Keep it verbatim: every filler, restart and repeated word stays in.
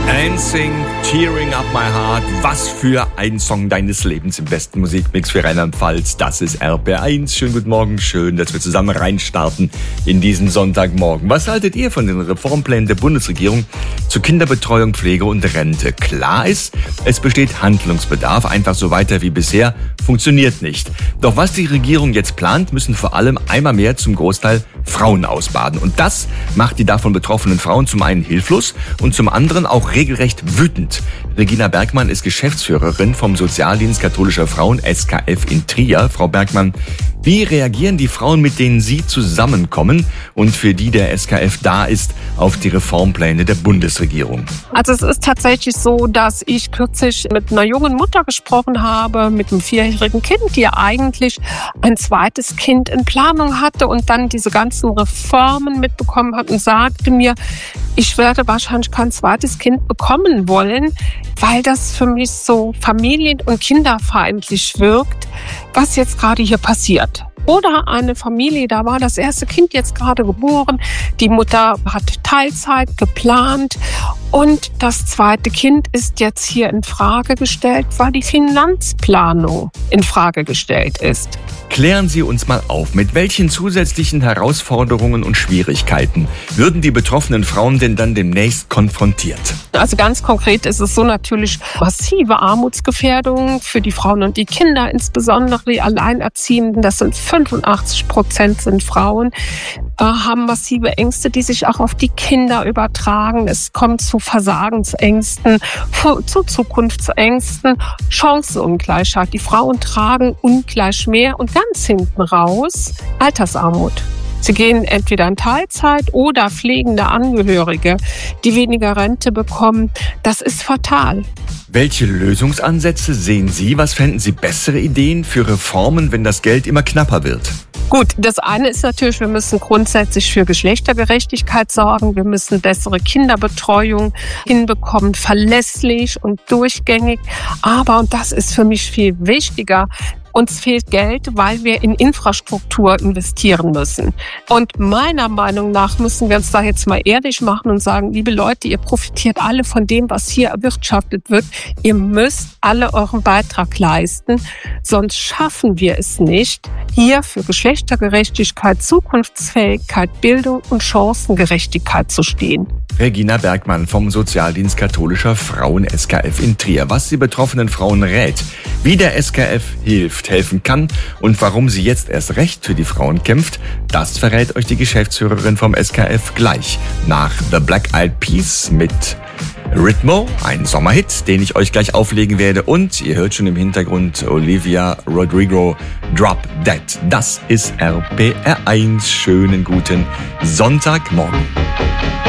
Dancing, Tearing Up My Heart. Was für ein Song deines Lebens im besten Musikmix für Rheinland-Pfalz. Das ist R P R eins. Schönen guten Morgen. Schön, dass wir zusammen reinstarten in diesen Sonntagmorgen. Was haltet ihr von den Reformplänen der Bundesregierung zu Kinderbetreuung, Pflege und Rente? Klar ist, es besteht Handlungsbedarf. Einfach so weiter wie bisher funktioniert nicht. Doch was die Regierung jetzt plant, müssen vor allem einmal mehr zum Großteil Frauen ausbaden. Und das macht die davon betroffenen Frauen zum einen hilflos und zum anderen auch regelrecht wütend. Regina Bergmann ist Geschäftsführerin vom Sozialdienst katholischer Frauen S K F in Trier. Frau Bergmann, wie reagieren die Frauen, mit denen Sie zusammenkommen und für die der S K F da ist, auf die Reformpläne der Bundesregierung? Also es ist tatsächlich so, dass ich kürzlich mit einer jungen Mutter gesprochen habe, mit einem vierjährigen Kind, die eigentlich ein zweites Kind in Planung hatte und dann diese ganzen Reformen mitbekommen hat und sagte mir, ich werde wahrscheinlich kein zweites Kind bekommen wollen, weil das für mich so familien- und kinderfeindlich wirkt, was jetzt gerade hier passiert. Oder eine Familie, da war das erste Kind jetzt gerade geboren, die Mutter hat Teilzeit geplant und das zweite Kind ist jetzt hier in Frage gestellt, weil die Finanzplanung in Frage gestellt ist. Klären Sie uns mal auf, mit welchen zusätzlichen Herausforderungen und Schwierigkeiten würden die betroffenen Frauen denn dann demnächst konfrontiert? Also ganz konkret ist es so natürlich massive Armutsgefährdung für die Frauen und die Kinder, insbesondere die Alleinerziehenden, das sind fünfundachtzig Prozent sind Frauen, äh, haben massive Ängste, die sich auch auf die Kinder übertragen. Es kommt zu Versagensängsten, zu Zukunftsängsten, Chancenungleichheit. Die Frauen tragen ungleich mehr und ganz hinten raus Altersarmut. Sie gehen entweder in Teilzeit oder pflegende Angehörige, die weniger Rente bekommen. Das ist fatal. Welche Lösungsansätze sehen Sie? Was fänden Sie bessere Ideen für Reformen, wenn das Geld immer knapper wird? Gut, das eine ist natürlich, wir müssen grundsätzlich für Geschlechtergerechtigkeit sorgen. Wir müssen bessere Kinderbetreuung hinbekommen, verlässlich und durchgängig. Aber, und das ist für mich viel wichtiger, uns fehlt Geld, weil wir in Infrastruktur investieren müssen. Und meiner Meinung nach müssen wir uns da jetzt mal ehrlich machen und sagen, liebe Leute, ihr profitiert alle von dem, was hier erwirtschaftet wird. Ihr müsst alle euren Beitrag leisten, sonst schaffen wir es nicht, hier für Geschlechtergerechtigkeit, Zukunftsfähigkeit, Bildung und Chancengerechtigkeit zu stehen. Regina Bergmann vom Sozialdienst katholischer Frauen S K F in Trier. Was die betroffenen Frauen rät, wie der S K F hilft, helfen kann und warum sie jetzt erst recht für die Frauen kämpft, das verrät euch die Geschäftsführerin vom S K F gleich nach The Black Eyed Peas mit Ritmo, ein Sommerhit, den ich euch gleich auflegen werde. Und ihr hört schon im Hintergrund Olivia Rodrigo, Drop Dead. Das ist R P R eins. Schönen guten Sonntagmorgen.